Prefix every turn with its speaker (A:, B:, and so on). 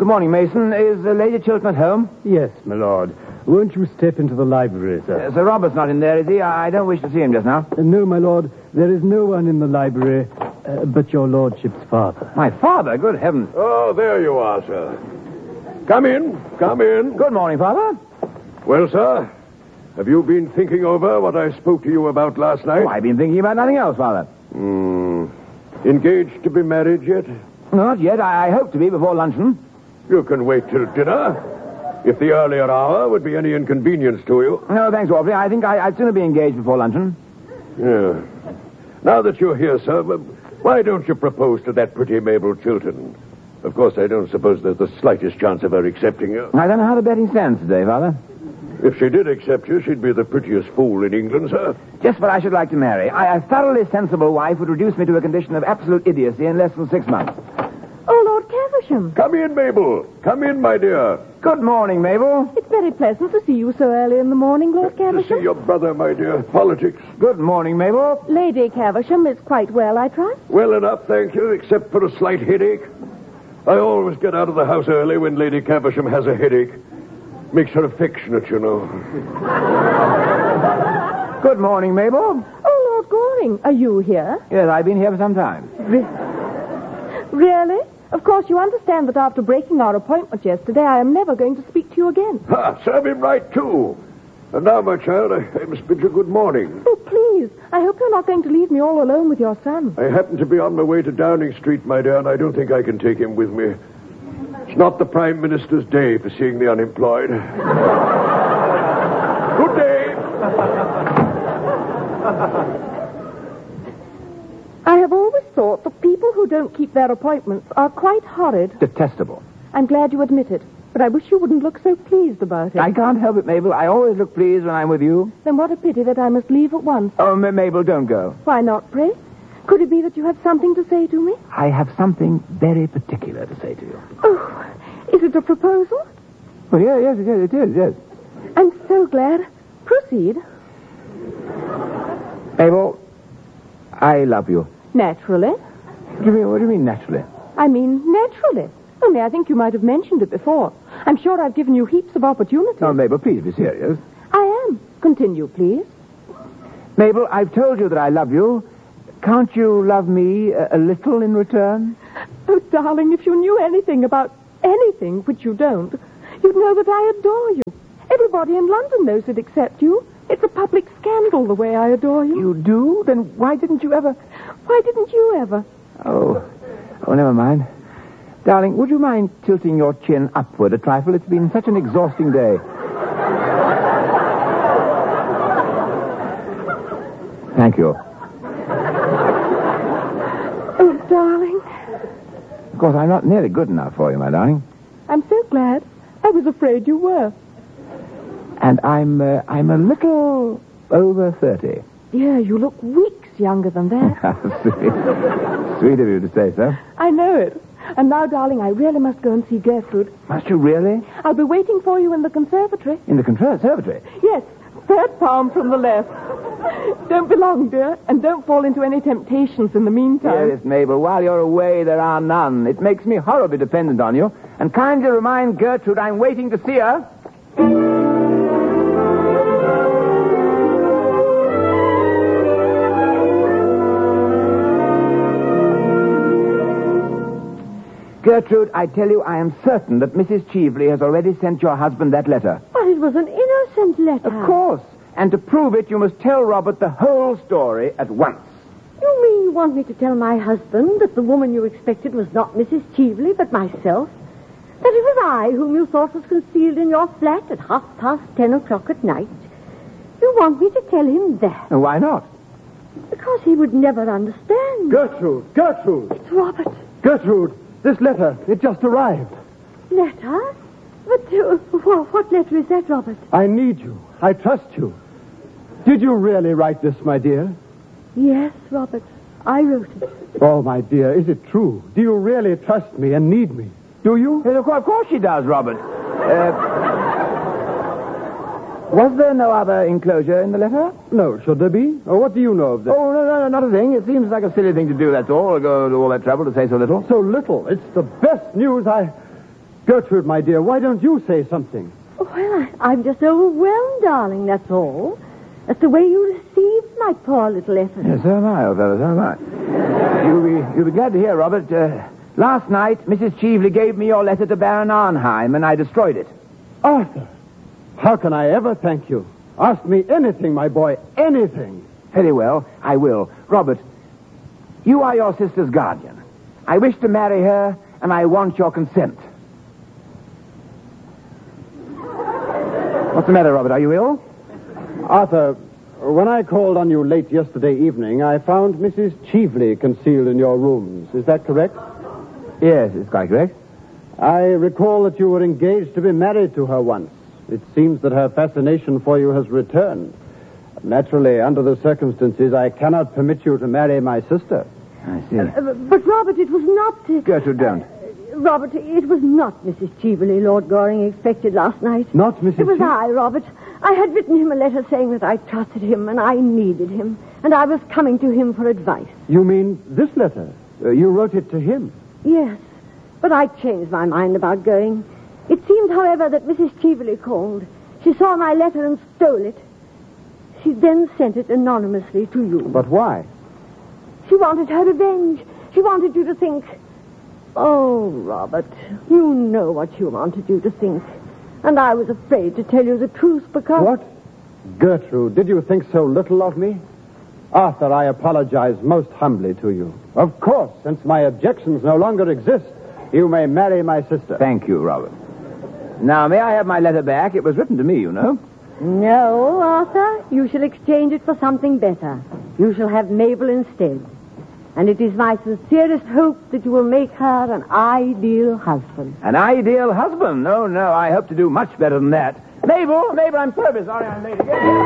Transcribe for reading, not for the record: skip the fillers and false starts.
A: Good morning, Mason. Is Lady Chilton at home?
B: Yes, my lord. Won't you step into the library, sir?
A: Sir Robert's not in there, is he? I don't wish to see him just now.
B: No, my lord. There is no one in the library but your lordship's father.
A: My father? Good heavens.
C: Oh, there you are, sir. Come in. Come in.
A: Good morning, Father.
C: Well, sir, have you been thinking over what I spoke to you about last night?
A: Oh, I've been thinking about nothing else, Father.
C: Engaged to be married yet?
A: Not yet. I hope to be before luncheon.
C: You can wait till dinner. If the earlier hour would be any inconvenience to you.
A: No, thanks, Aubrey. I think I'd sooner be engaged before luncheon.
C: Yeah. Now that you're here, sir, why don't you propose to that pretty Mabel Chilton? Of course, I don't suppose there's the slightest chance of her accepting you.
A: I don't know how the betting stands today, Father.
C: If she did accept you, she'd be the prettiest fool in England, sir.
A: Just what I should like to marry. A thoroughly sensible wife would reduce me to a condition of absolute idiocy in less than 6 months.
D: Oh, Lord Caversham.
C: Come in, Mabel. Come in, my dear.
A: Good morning, Mabel.
D: It's very pleasant to see you so early in the morning, Lord
C: To
D: Caversham.
C: see your brother, my dear. Politics.
A: Good morning, Mabel.
D: Lady Caversham is quite well, I trust.
C: Well enough, thank you, except for a slight headache. I always get out of the house early when Lady Caversham has a headache. Makes her affectionate, you know.
A: Good morning, Mabel.
D: Oh, Lord Goring, are you here?
A: Yes, I've been here for some time.
D: Really? Of course, you understand that after breaking our appointment yesterday, I am never going to speak to you again.
C: Ha! Serve him right, too. And now, my child, I must bid you good morning.
D: Oh, please. I hope you're not going to leave me all alone with your son.
C: I happen to be on my way to Downing Street, my dear, and I don't think I can take him with me. It's not the Prime Minister's day for seeing the unemployed. Good day.
D: I have always thought that people who don't keep their appointments are quite horrid.
A: Detestable.
D: I'm glad you admit it, but I wish you wouldn't look so pleased about it.
A: I can't help it, Mabel. I always look pleased when I'm with you.
D: Then what a pity that I must leave at once.
A: Oh, Mabel, don't go.
D: Why not, pray? Could it be that you have something to say to me?
A: I have something very particular to say to you.
D: Oh, is it a proposal?
A: Well, yes, it is, yes.
D: I'm so glad. Proceed.
A: Mabel, I love you.
D: Naturally.
A: What do you mean, naturally?
D: I mean, naturally. Only I think you might have mentioned it before. I'm sure I've given you heaps of opportunities.
A: Oh, Mabel, please be serious.
D: I am. Continue, please.
A: Mabel, I've told you that I love you. Can't you love me a little in return?
D: Oh, darling, if you knew anything about anything, which you don't, you'd know that I adore you. Everybody in London knows it except you. It's a public scandal the way I adore you.
A: You do? Then why didn't you ever...
D: Why didn't you ever?
A: Oh, never mind. Darling, would you mind tilting your chin upward a trifle? It's been such an exhausting day. Thank you.
D: Oh, darling.
A: Of course, I'm not nearly good enough for you, my darling.
D: I'm so glad. I was afraid you were.
A: And I'm a little over 30.
D: Yeah, you look weeks younger than that.
A: Sweet of you to say so.
D: I know it. And now, darling, I really must go and see Gertrude.
A: Must you really?
D: I'll be waiting for you in the conservatory.
A: In the conservatory?
D: Yes, third palm from the left. Don't be long, dear, and don't fall into any temptations in the meantime.
A: Dearest Mabel, while you're away, there are none. It makes me horribly dependent on you. And kindly remind Gertrude I'm waiting to see her. Gertrude, I tell you, I am certain that Mrs. Cheveley has already sent your husband that letter.
E: But it was an innocent letter.
A: Of course. And to prove it, you must tell Robert the whole story at once.
E: You mean you want me to tell my husband that the woman you expected was not Mrs. Cheveley, but myself? That it was I whom you thought was concealed in your flat at 10:30 at night? You want me to tell him that?
A: And why not?
E: Because he would never understand.
B: Gertrude!
E: It's Robert.
B: Gertrude! This letter, it just arrived.
E: Letter? But what letter is that, Robert?
B: I need you. I trust you. Did you really write this, my dear?
E: Yes, Robert. I wrote it.
B: Oh, my dear, is it true? Do you really trust me and need me? Do you?
A: Yes, of course she does, Robert. Was there no other enclosure in the letter?
B: No, should there be? Or what do you know of this?
A: Oh, no, not a thing. It seems like a silly thing to do, that's all. Go to all that trouble to say so little.
B: So little. It's the best news Gertrude, my dear, why don't you say something?
E: Well, I'm just overwhelmed, darling, that's all. That's the way you received my poor little effort.
A: Yes, so am I, old fellow, so am I. You'll be glad to hear, Robert. Last night, Mrs. Cheveley gave me your letter to Baron Arnheim, and I destroyed it.
B: Arthur, how can I ever thank you? Ask me anything, my boy, anything.
A: Very well, I will. Robert, you are your sister's guardian. I wish to marry her, and I want your consent. What's the matter, Robert? Are you ill?
B: Arthur, when I called on you late yesterday evening, I found Mrs. Cheveley concealed in your rooms. Is that correct?
A: Yes, it's quite correct.
B: I recall that you were engaged to be married to her once. It seems that her fascination for you has returned. Naturally, under the circumstances, I cannot permit you to marry my sister.
A: I see.
E: But, Robert, it was not...
A: Gertrude, don't.
E: Robert, it was not Mrs. Cheveley Lord Goring expected last night.
B: Not Mrs.
E: It was I, Robert. I had written him a letter saying that I trusted him and I needed him, and I was coming to him for advice.
B: You mean this letter? You wrote it to him?
E: Yes, but I changed my mind about going. It seems, however, that Mrs. Cheveley called. She saw my letter and stole it. She then sent it anonymously to you.
B: But why?
E: She wanted her revenge. She wanted you to think... Oh, Robert, you know what she wanted you to think. And I was afraid to tell you the truth because...
B: What? Gertrude, did you think so little of me? Arthur, I apologize most humbly to you. Of course, since my objections no longer exist, you may marry my sister.
A: Thank you, Robert. Now, may I have my letter back? It was written to me, you know.
E: No, Arthur. You shall exchange it for something better. You shall have Mabel instead. And it is my sincerest hope that you will make her an ideal husband.
A: An ideal husband? No, I hope to do much better than that. Mabel, I'm terribly sorry I'm late again.